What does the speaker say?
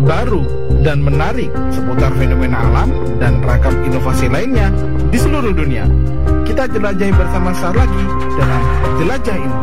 baru, dan menarik seputar fenomena alam dan ragam inovasi lainnya di seluruh dunia. Kita jelajahi bersama sekali lagi dalam Jelajah Ilmu.